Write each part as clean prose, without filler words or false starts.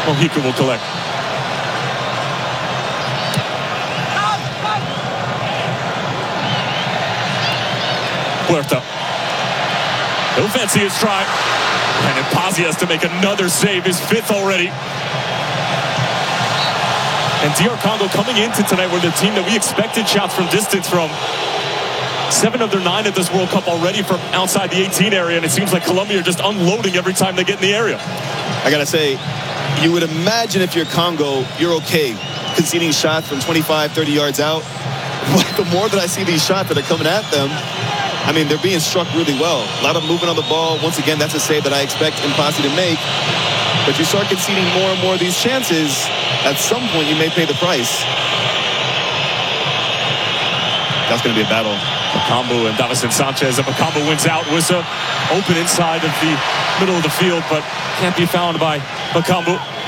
Mojica will collect. Puerta. He'll fancy his try. And Pazzi has to make another save, his fifth already. And DR Congo coming into tonight were the team that we expected shots from distance from. 7 of their 9 at this World Cup already from outside the 18 area, and it seems like Colombia are just unloading every time they get in the area. I gotta say, you would imagine if you're Congo, you're okay conceding shots from 25, 30 yards out. But the more that I see these shots that are coming at them, I mean, they're being struck really well. A lot of movement on the ball. Once again, that's a save that I expect Mpassi to make. But you start conceding more and more of these chances, at some point you may pay the price. That's going to be a battle. Bakambu and Davison Sanchez. And Bakambu wins out. Wissa open inside of the middle of the field, but can't be found by Bakambu.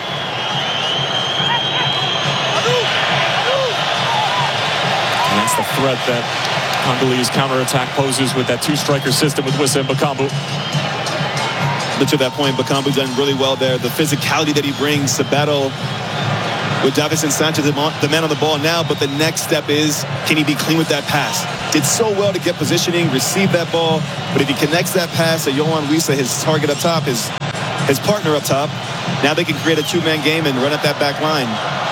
And that's the threat that Congolese counterattack poses with that two-striker system with Wissa and Bakambu. But to that point, Bakambu's done really well there. The physicality that he brings to battle with Davison Sanchez, the man on the ball now, but the next step is, can he be clean with that pass? Did so well to get positioning, receive that ball, but if he connects that pass to Yohan Wissa, his target up top, his partner up top, now they can create a two-man game and run at that back line.